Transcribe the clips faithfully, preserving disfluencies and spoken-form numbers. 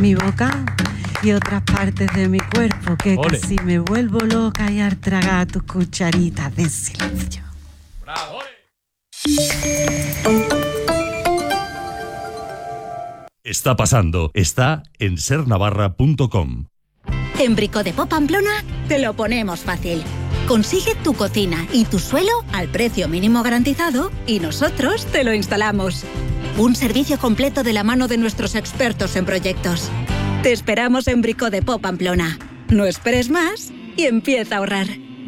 mi boca y otras partes de mi cuerpo, que Ole. casi me vuelvo loca y al tragar tus cucharitas de silencio. ¡Bravo! Está pasando, está en ser navarra punto com. En Brico de Po Pamplona te lo ponemos fácil. Consigue tu cocina y tu suelo al precio mínimo garantizado y nosotros te lo instalamos. Un servicio completo de la mano de nuestros expertos en proyectos. Te esperamos en Brico de Po Pamplona. No esperes más y empieza a ahorrar.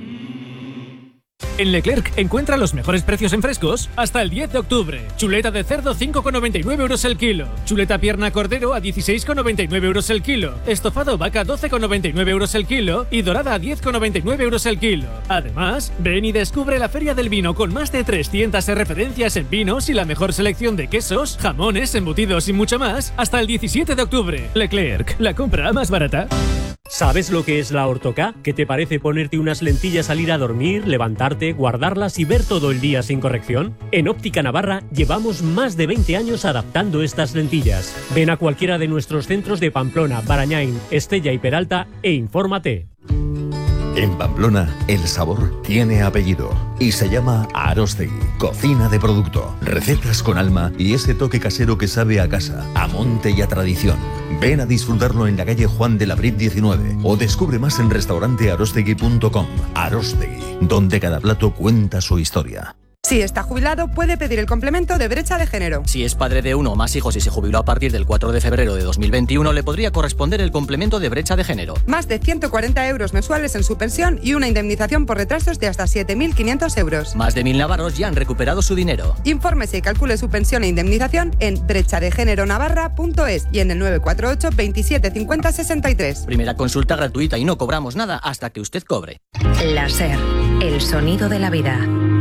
En Leclerc encuentra los mejores precios en frescos hasta el diez de octubre. Chuleta de cerdo cinco con noventa y nueve euros el kilo. Chuleta pierna cordero a dieciséis con noventa y nueve euros el kilo. Estofado vaca doce con noventa y nueve euros el kilo. Y dorada a diez con noventa y nueve euros el kilo. Además, ven y descubre la Feria del Vino con más de trescientas referencias en vinos y la mejor selección de quesos, jamones, embutidos y mucho más hasta el diecisiete de octubre. Leclerc, la compra más barata. ¿Sabes lo que es la Ortoca? ¿Qué te parece ponerte unas lentillas al ir a dormir, levantarte, guardarlas y ver todo el día sin corrección? En Óptica Navarra llevamos más de veinte años adaptando estas lentillas. Ven a cualquiera de nuestros centros de Pamplona, Barañáin, Estella y Peralta e infórmate. En Pamplona, el sabor tiene apellido y se llama Arostegui. Cocina de producto, recetas con alma y ese toque casero que sabe a casa, a monte y a tradición. Ven a disfrutarlo en la calle Juan de la Brit diecinueve o descubre más en restaurante arostegui punto com. Arostegui, donde cada plato cuenta su historia. Si está jubilado, puede pedir el complemento de brecha de género. Si es padre de uno o más hijos y se jubiló a partir del cuatro de febrero de dos mil veintiuno, le podría corresponder el complemento de brecha de género. Más de ciento cuarenta euros mensuales en su pensión y una indemnización por retrasos de hasta siete mil quinientos euros. Más de mil navarros ya han recuperado su dinero. Infórmese y calcule su pensión e indemnización en brechadegeneronavarra punto es y en el nueve cuatro ocho veintisiete cincuenta sesenta y tres. Primera consulta gratuita y no cobramos nada hasta que usted cobre. Láser, el sonido de la vida.